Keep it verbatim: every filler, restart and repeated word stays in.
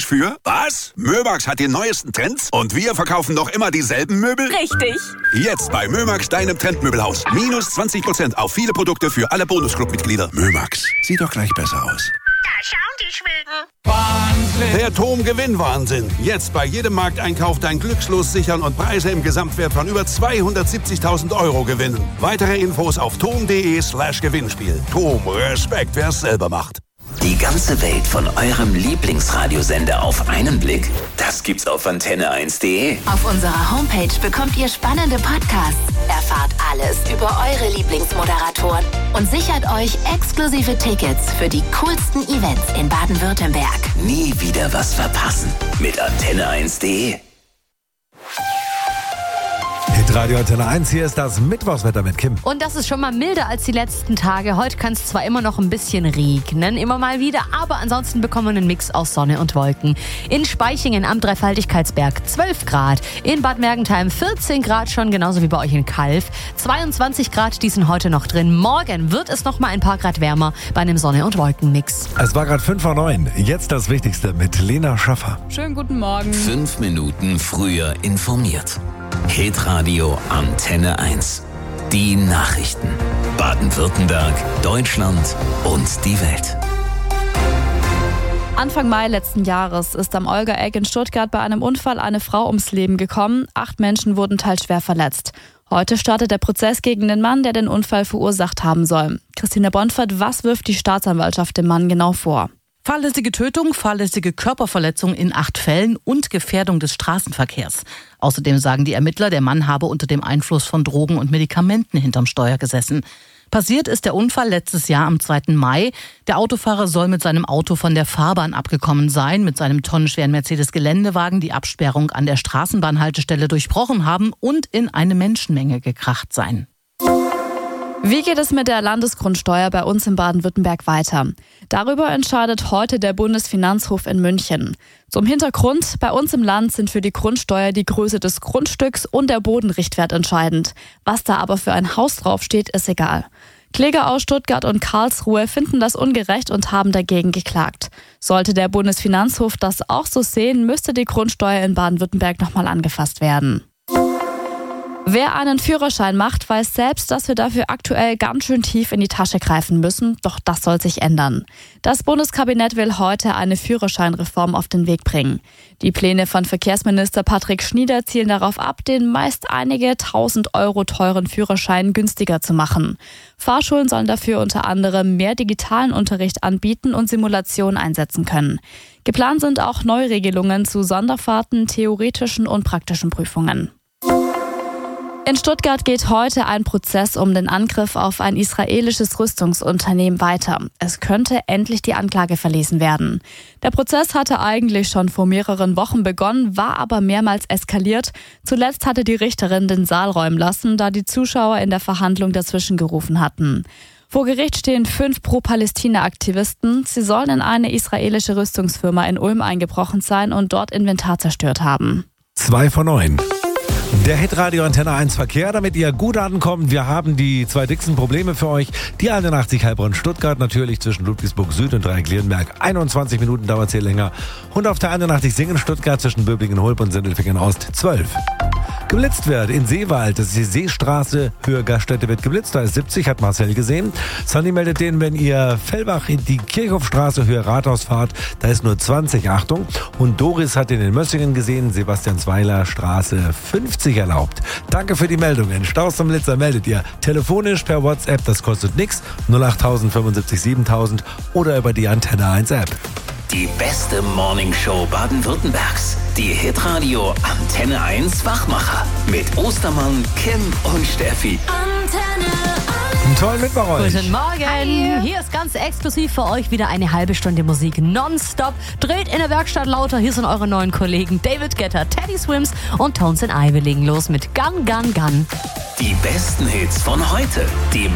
für was? Mömax hat die neuesten Trends und wir verkaufen noch immer dieselben Möbel? Richtig. Jetzt bei Mömax, deinem Trendmöbelhaus. Minus zwanzig Prozent auf viele Produkte für alle Bonusclub-Mitglieder. Mömax, sieht doch gleich besser aus. Da schauen die Schweden. Der Tom-Gewinn-Wahnsinn. Jetzt bei jedem Markteinkauf dein Glückslos sichern und Preise im Gesamtwert von über zweihundertsiebzigtausend Euro gewinnen. Weitere Infos auf tom.de slash Gewinnspiel. Tom, Respekt, wer es selber macht. Die ganze Welt von eurem Lieblingsradiosender auf einen Blick? Das gibt's auf antenne eins punkt de. Auf unserer Homepage bekommt ihr spannende Podcasts, erfahrt alles über eure Lieblingsmoderatoren und sichert euch exklusive Tickets für die coolsten Events in Baden-Württemberg. Nie wieder was verpassen mit antenne eins punkt de. Hitradio Antenne eins, hier ist das Mittwochswetter mit Kim. Und das ist schon mal milder als die letzten Tage. Heute kann es zwar immer noch ein bisschen regnen, immer mal wieder, aber ansonsten bekommen wir einen Mix aus Sonne und Wolken. In Spaichingen am Dreifaltigkeitsberg zwölf Grad, in Bad Mergentheim vierzehn Grad schon, genauso wie bei euch in Calw. zweiundzwanzig Grad, die sind heute noch drin. Morgen wird es noch mal ein paar Grad wärmer bei einem Sonne- und Wolkenmix. Es war gerade fünf vor neun. Jetzt das Wichtigste mit Lena Schaffer. Schönen guten Morgen. Fünf Minuten früher informiert. Hitradio Antenne eins. Die Nachrichten. Baden-Württemberg, Deutschland und die Welt. Anfang Mai letzten Jahres ist am Olga-Eck in Stuttgart bei einem Unfall eine Frau ums Leben gekommen. Acht Menschen wurden teils schwer verletzt. Heute startet der Prozess gegen den Mann, der den Unfall verursacht haben soll. Christina Bonfert, was wirft die Staatsanwaltschaft dem Mann genau vor? Fahrlässige Tötung, fahrlässige Körperverletzung in acht Fällen und Gefährdung des Straßenverkehrs. Außerdem sagen die Ermittler, der Mann habe unter dem Einfluss von Drogen und Medikamenten hinterm Steuer gesessen. Passiert ist der Unfall letztes Jahr am zweiten Mai. Der Autofahrer soll mit seinem Auto von der Fahrbahn abgekommen sein, mit seinem tonnenschweren Mercedes-Geländewagen die Absperrung an der Straßenbahnhaltestelle durchbrochen haben und in eine Menschenmenge gekracht sein. Wie geht es mit der Landesgrundsteuer bei uns in Baden-Württemberg weiter? Darüber entscheidet heute der Bundesfinanzhof in München. Zum Hintergrund, bei uns im Land sind für die Grundsteuer die Größe des Grundstücks und der Bodenrichtwert entscheidend. Was da aber für ein Haus draufsteht, ist egal. Kläger aus Stuttgart und Karlsruhe finden das ungerecht und haben dagegen geklagt. Sollte der Bundesfinanzhof das auch so sehen, müsste die Grundsteuer in Baden-Württemberg nochmal angefasst werden. Wer einen Führerschein macht, weiß selbst, dass wir dafür aktuell ganz schön tief in die Tasche greifen müssen. Doch das soll sich ändern. Das Bundeskabinett will heute eine Führerscheinreform auf den Weg bringen. Die Pläne von Verkehrsminister Patrick Schnieder zielen darauf ab, den meist einige tausend Euro teuren Führerschein günstiger zu machen. Fahrschulen sollen dafür unter anderem mehr digitalen Unterricht anbieten und Simulationen einsetzen können. Geplant sind auch Neuregelungen zu Sonderfahrten, theoretischen und praktischen Prüfungen. In Stuttgart geht heute ein Prozess um den Angriff auf ein israelisches Rüstungsunternehmen weiter. Es könnte endlich die Anklage verlesen werden. Der Prozess hatte eigentlich schon vor mehreren Wochen begonnen, war aber mehrmals eskaliert. Zuletzt hatte die Richterin den Saal räumen lassen, da die Zuschauer in der Verhandlung dazwischen gerufen hatten. Vor Gericht stehen fünf Pro-Palästina-Aktivisten. Sie sollen in eine israelische Rüstungsfirma in Ulm eingebrochen sein und dort Inventar zerstört haben. Zwei von neun. Der Hitradio Antenne eins Verkehr, damit ihr gut ankommt. Wir haben die zwei dicksten Probleme für euch. Die einundachtzig Heilbronn-Stuttgart, natürlich zwischen Ludwigsburg Süd und Dreieck-Lierenberg. einundzwanzig Minuten dauert es hier länger. Und auf der einundachtzig Singen-Stuttgart zwischen Böblingen-Hulp und Sindelfingen-Ost zwölf. Geblitzt wird in Seewald, das ist die Seestraße, Höhe Gaststätte wird geblitzt, da ist siebzig, hat Marcel gesehen. Sunny meldet denen, wenn ihr Fellbach in die Kirchhofstraße, Höhe Rathaus fahrt, da ist nur zwanzig, Achtung. Und Doris hat in den Mössingen gesehen, Sebastiansweiler Straße fünfzig erlaubt. Danke für die Meldungen. Staus zum Blitzer meldet ihr telefonisch per WhatsApp, das kostet nichts, null acht null null fünf sieben sieben oder über die Antenne eins App. Die beste Morningshow Baden-Württembergs. Die Hitradio Antenne eins Wachmacher. Mit Ostermann, Kim und Steffi. Antenne eins. Einen tollen Mittwoch euch. Guten Morgen. Hi. Hier ist ganz exklusiv für euch wieder eine halbe Stunde Musik nonstop. Dreht in der Werkstatt lauter. Hier sind eure neuen Kollegen David Guetta, Teddy Swims und Tones and I. Wir legen los mit Gun, Gun, Gun. Die besten Hits von heute. Die